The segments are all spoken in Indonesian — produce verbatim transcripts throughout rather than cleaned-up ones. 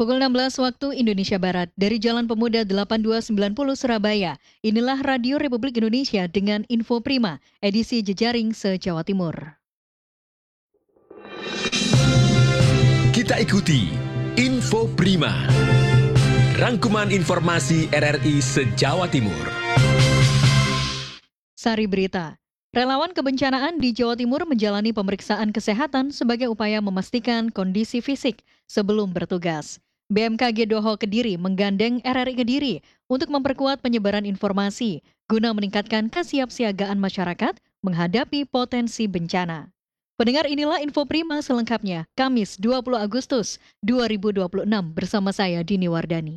Pukul enam belas waktu Indonesia Barat dari Jalan Pemuda delapan dua sembilan nol Surabaya. Inilah Radio Republik Indonesia dengan Info Prima, edisi jejaring se-Jawa Timur. Kita ikuti Info Prima, rangkuman informasi R R I se-Jawa Timur. Sari berita. Relawan kebencanaan di Jawa Timur menjalani pemeriksaan kesehatan sebagai upaya memastikan kondisi fisik sebelum bertugas. B M K G Doho Kediri menggandeng R R I Kediri untuk memperkuat penyebaran informasi guna meningkatkan kesiapsiagaan masyarakat menghadapi potensi bencana. Pendengar, inilah Info Prima selengkapnya, Kamis dua puluh Agustus dua ribu dua puluh enam bersama saya Dini Wardani.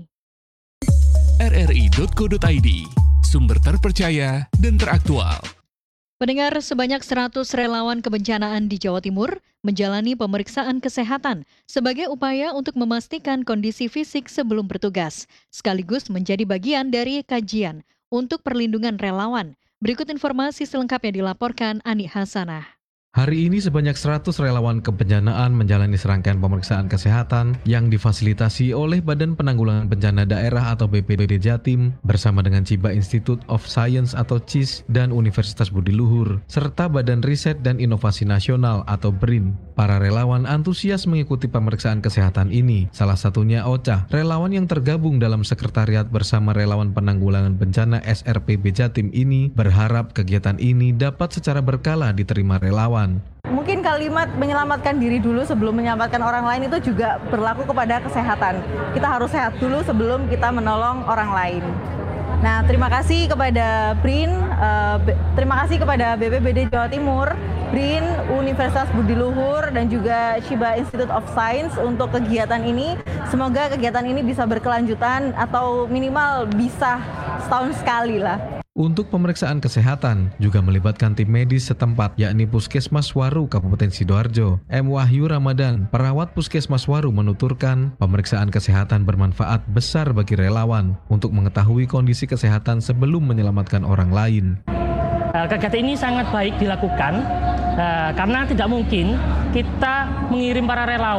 R R I titik co titik I D, sumber terpercaya dan teraktual. Pendengar, sebanyak seratus relawan kebencanaan di Jawa Timur menjalani pemeriksaan kesehatan sebagai upaya untuk memastikan kondisi fisik sebelum bertugas, sekaligus menjadi bagian dari kajian untuk perlindungan relawan. Berikut informasi selengkapnya dilaporkan Ani Hasanah. Hari ini sebanyak seratus relawan kebencanaan menjalani serangkaian pemeriksaan kesehatan yang difasilitasi oleh Badan Penanggulangan Bencana Daerah atau B P B D Jatim bersama dengan Chiba Institute of Science atau C I S dan Universitas Budi Luhur serta Badan Riset dan Inovasi Nasional atau B R I N. Para relawan antusias mengikuti pemeriksaan kesehatan ini, salah satunya Ocha, relawan yang tergabung dalam sekretariat bersama relawan penanggulangan bencana S R P B Jatim ini berharap kegiatan ini dapat secara berkala diterima relawan. Mungkin kalimat menyelamatkan diri dulu sebelum menyelamatkan orang lain itu juga berlaku kepada kesehatan. Kita harus sehat dulu sebelum kita menolong orang lain. Nah, terima kasih kepada B R I N, uh, terima kasih kepada B P B D Jawa Timur, B R I N, Universitas Budi Luhur, dan juga Chiba Institute of Science untuk kegiatan ini. Semoga kegiatan ini bisa berkelanjutan atau minimal bisa setahun sekali lah. Untuk pemeriksaan kesehatan juga melibatkan tim medis setempat yakni Puskesmas Waru Kabupaten Sidoarjo. M. Wahyu Ramadan, perawat Puskesmas Waru menuturkan pemeriksaan kesehatan bermanfaat besar bagi relawan untuk mengetahui kondisi kesehatan sebelum menyelamatkan orang lain. Kegiatan ini sangat baik dilakukan karena tidak mungkin kita mengirim para relawan